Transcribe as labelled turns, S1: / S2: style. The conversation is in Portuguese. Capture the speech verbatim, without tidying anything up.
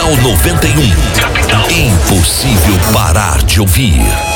S1: Capital noventa e um. Capital. Impossível parar de ouvir.